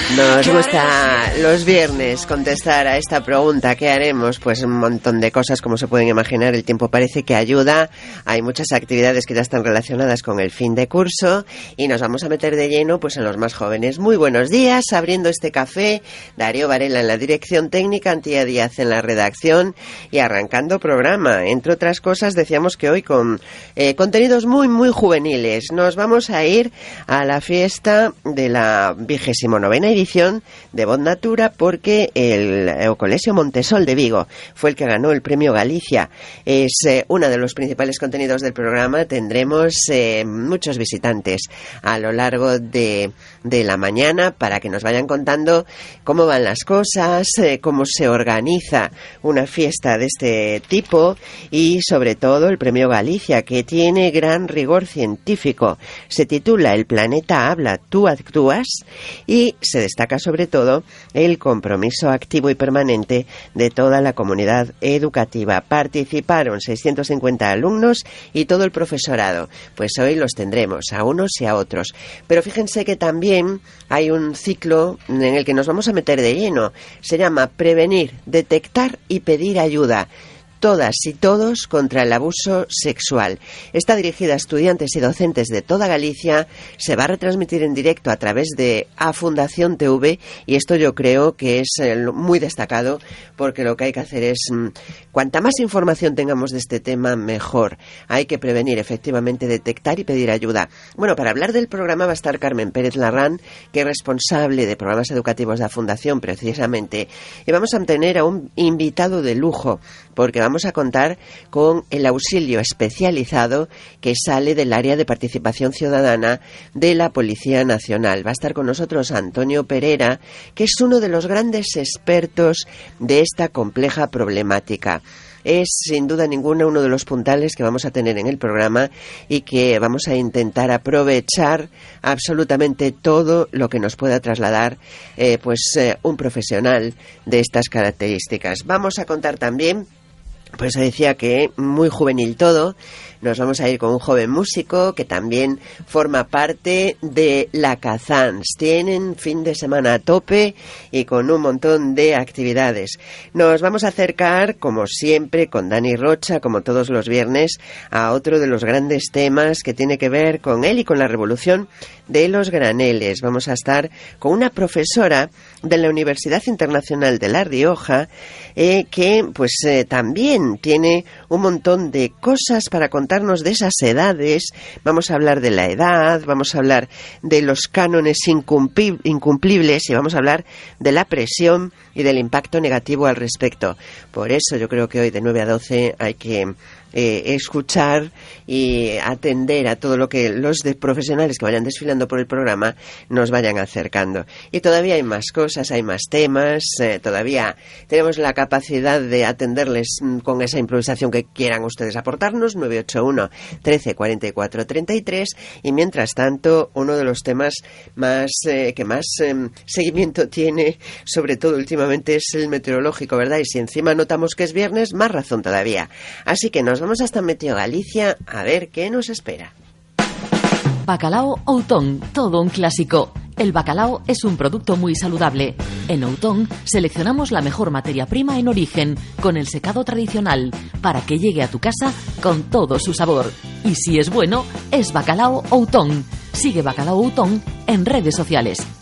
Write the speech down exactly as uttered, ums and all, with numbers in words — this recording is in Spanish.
Nos gusta los viernes contestar a esta pregunta. ¿Qué haremos? Pues un montón de cosas, como se pueden imaginar. El tiempo parece que ayuda. Hay muchas actividades que ya están relacionadas con el fin de curso y nos vamos a meter de lleno pues en los más jóvenes. Muy buenos días, abriendo este café, Darío Varela en la dirección técnica, Antía Díaz en la redacción y arrancando programa. Entre otras cosas, decíamos que hoy con eh, contenidos muy, muy juveniles. Nos vamos a ir a la fiesta de la vigésimo novena edición de Voz Natura, porque el, el Colegio Montesol de Vigo fue el que ganó el premio Galicia. Es eh, uno de los principales contenidos del programa. Tendremos eh, muchos visitantes a lo largo de, de la mañana para que nos vayan contando cómo van las cosas, eh, cómo se organiza una fiesta de este tipo y sobre todo el premio Galicia, que tiene gran rigor científico. Se titula El planeta habla, tú actúas, y se destaca sobre todo el compromiso activo y permanente de toda la comunidad educativa. Participaron seiscientos cincuenta alumnos y todo el profesorado. Pues hoy los tendremos a unos y a otros. Pero fíjense que también hay un ciclo en el que nos vamos a meter de lleno. Se llama Prevenir, Detectar y Pedir Ayuda. Todas y todos contra el abuso sexual. Está dirigida a estudiantes y docentes de toda Galicia. Se va a retransmitir en directo a través de A Fundación T V y esto yo creo que es muy destacado, porque lo que hay que hacer es, cuanta más información tengamos de este tema, mejor. Hay que prevenir, efectivamente, detectar y pedir ayuda. Bueno, para hablar del programa va a estar Carmen Pérez Larrán, que es responsable de programas educativos de la Fundación, precisamente. Y vamos a tener a un invitado de lujo, porque vamos a contar con el auxilio especializado que sale del área de participación ciudadana de la Policía Nacional. Va a estar con nosotros Antonio Pereira, que es uno de los grandes expertos de esta compleja problemática. Es sin duda ninguna uno de los puntales que vamos a tener en el programa y que vamos a intentar aprovechar absolutamente todo lo que nos pueda trasladar eh, pues eh, un profesional de estas características. Vamos a contar también, pues decía que muy juvenil todo. Nos vamos a ir con un joven músico que también forma parte de la Kazans. Tienen fin de semana a tope y con un montón de actividades. Nos vamos a acercar, como siempre, con Dani Rocha, como todos los viernes, a otro de los grandes temas que tiene que ver con él y con la revolución de los graneles. Vamos a estar con una profesora de la Universidad Internacional de La Rioja eh, que pues eh, también tiene un montón de cosas para contarnos de esas edades. Vamos a hablar de la edad, vamos a hablar de los cánones incumpli- incumplibles y vamos a hablar de la presión y del impacto negativo al respecto. Por eso yo creo que hoy de nueve a doce hay que Eh, escuchar y atender a todo lo que los de profesionales que vayan desfilando por el programa nos vayan acercando. Y todavía hay más cosas, hay más temas, eh, todavía tenemos la capacidad de atenderles mm, con esa improvisación que quieran ustedes aportarnos, nueve ocho uno, trece, cuarenta y cuatro, treinta y tres, y mientras tanto uno de los temas más eh, que más eh, seguimiento tiene, sobre todo últimamente, es el meteorológico, ¿verdad? Y si encima notamos que es viernes, más razón todavía. Así que nos vamos hasta Meteo Galicia a ver qué nos espera. Bacalao Outón, todo un clásico. El bacalao es un producto muy saludable. En Outón seleccionamos la mejor materia prima en origen, con el secado tradicional, para que llegue a tu casa con todo su sabor. Y si es bueno, es Bacalao Outón. Sigue Bacalao Outón en redes sociales.